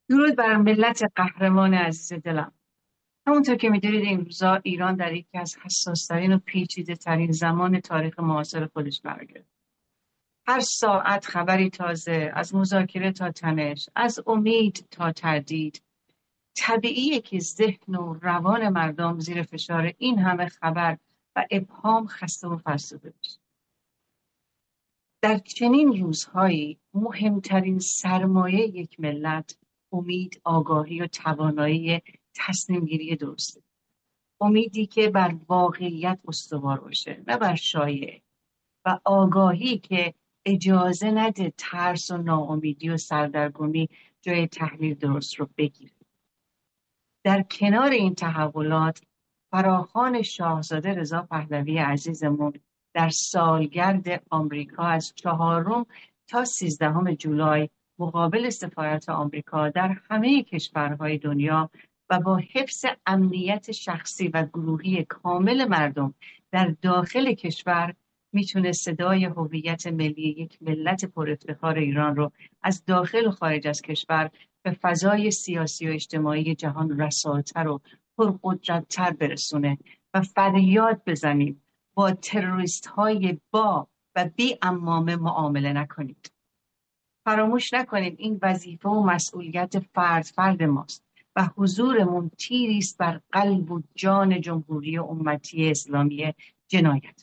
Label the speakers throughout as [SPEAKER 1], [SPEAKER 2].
[SPEAKER 1] درود بر ملت قهرمان عزیز دلم. همونطور که میدونید این روزا ایران در یکی از حساس‌ترین و پیچیده‌ترین زمان تاریخ معاصر خودش قرار گرفت. هر ساعت خبری تازه، از مذاکره تا تنش، از امید تا تردید. طبیعیه که ذهن و روان مردم زیر فشار این همه خبر و ابهام خسته و فرسوده بشه. در چنین روزهایی مهمترین سرمایه یک ملت امید، آگاهی و توانایی تصمیم گیری درسته. امیدی که بر واقعیت استوار باشه نه بر شایعه، و آگاهی که اجازه نده ترس و ناامیدی و سردرگمی جای تحلیل درست رو بگیره. در کنار این تحولات، فراخوان شاهزاده رضا پهلوی عزیزمون در سالگرد آمریکا از 4 تا 13 جولای مقابل سفارت آمریکا در همه کشورهای دنیا و با حفظ امنیت شخصی و گروهی کامل مردم در داخل کشور میتونه صدای هویت ملی یک ملت پر افتخار ایران رو از داخل و خارج از کشور به فضای سیاسی و اجتماعی جهان رساتر و پرقدرت‌تر برسونه و فریاد بزنیم با تروریست های با و بی امامه معامله نکنید. فراموش نکنید این وظیفه و مسئولیت فرد ماست و حضورمون تیری است بر قلب و جان جمهوری امتی اسلامی جنایت.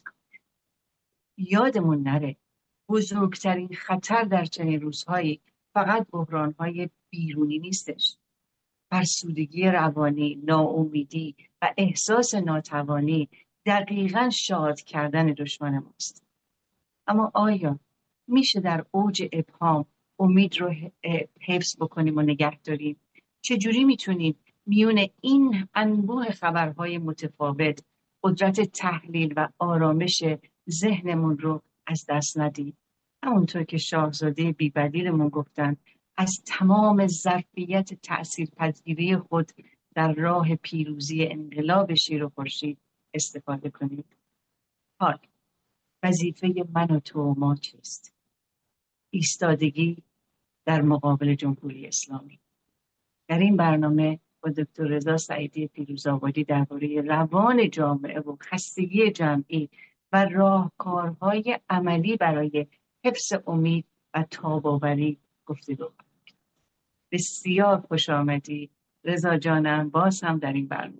[SPEAKER 1] یادمون نره بزرگترین خطر در چنین روزهایی فقط بحرانهای بیرونی نیستش. فرسودگی روانی، ناامیدی و احساس ناتوانی دقیقاً شاد کردن دشمن ماست. اما آیا میشه در اوج ابهام امید رو حفظ بکنیم و نگه داریم؟ چجوری میتونیم میون این انبوه خبرهای متفاوت قدرت تحلیل و آرامش ذهنمون رو از دست ندیم؟ همونطور که شاهزاده بی‌بدیلمون گفتن، از تمام ظرفیت تأثیرپذیری خود در راه پیروزی انقلاب شیر و خورشید استفاده کنید. حال وظیفه من و تو و ما چیست؟ ایستادگی در مقابل جمهوری اسلامی. در این برنامه با دکتر رضا سعیدی پیروزآبادی درباره روان جامعه و خستگی جمعی و راهکارهای عملی برای حفظ امید و تاب‌آوری گفتگو کنیم. بسیار خوش آمدی رضا جانم، باز هم در این برنامه.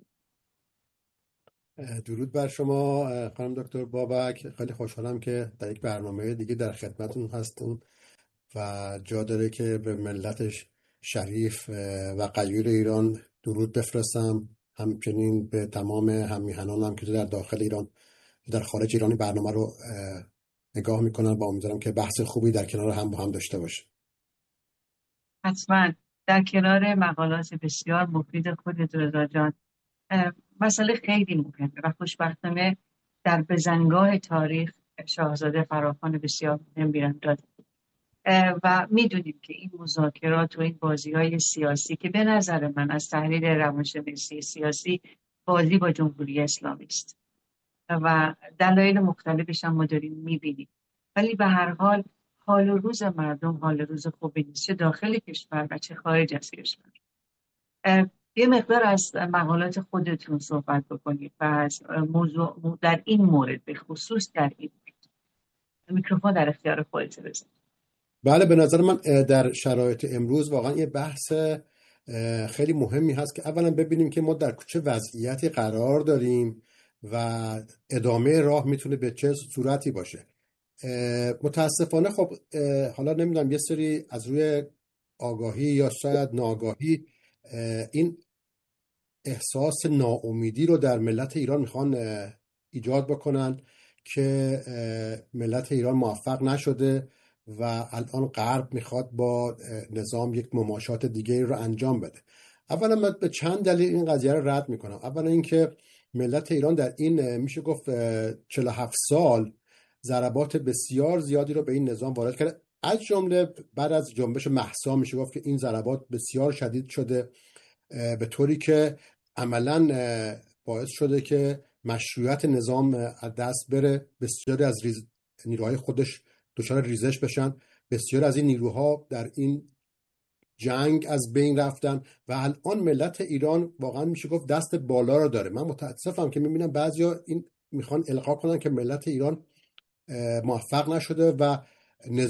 [SPEAKER 2] درود بر شما خانم دکتر بابک. خیلی خوشحالم که در یک برنامه دیگه در خدمتون هستم و جا داره که به ملتش شریف و غیور ایران درود بفرستم. همچنین به تمام هممیهنانم که در داخل ایران در خارج ایران برنامه رو نگاه میکنن و امیدوارم که بحث خوبی در کنار هم با هم داشته باشه.
[SPEAKER 1] حتما در کنار مقالات بسیار مفید خودت رضا جان، مسئله خیلی مهمه و خوشبختانه در بزنگاه تاریخ شاهزاده فراخوان بسیار مهم بیرون داد و میدونیم که این مذاکرات و این بازی‌های سیاسی که به نظر من از تحلیل روانشناسی سیاسی بازی با جمهوری اسلامی است و دلایل مختلفش هم ما داریم میبینیم، ولی به هر حال حال و روز مردم حال روز خوبی نیست، چه داخل کشور و چه خارج از کشور. یه مقدار از مقالات خودتون صحبت بکنید و از موضوع در این مورد، به خصوص در این مورد. میکروفون در اختیار خودت بذارید.
[SPEAKER 2] بله، به نظر من در شرایط امروز واقعا یه بحث خیلی مهمی هست که اولا ببینیم که ما در چه وضعیتی قرار داریم و ادامه راه میتونه به چه صورتی باشه. متاسفانه خب حالا نمیدونم یه سری از روی آگاهی یا شاید ناآگاهی این احساس ناامیدی رو در ملت ایران میخوان ایجاد بکنن که ملت ایران موفق نشده و الان غرب میخواد با نظام یک مماشات دیگه رو انجام بده. اولا من به چند دلیل این قضیه رو رد میکنم. اولا اینکه ملت ایران در این میشه گفت 47 سال ضربات بسیار زیادی رو به این نظام وارد کرده، از جمله بعد از جنبش مهسا میشه گفت که این ضربات بسیار شدید شده به طوری که عملاً باعث شده که مشروعیت نظام از دست بره، بسیاری از نیروهای خودش دچار ریزش بشن. بسیار از این نیروها در این جنگ از بین رفتن و الان ملت ایران واقعا میشه گفت دست بالا رو داره. من متاسفم که میبینم بعضیا این میخوان القا کنن که ملت ایران موفق نشده و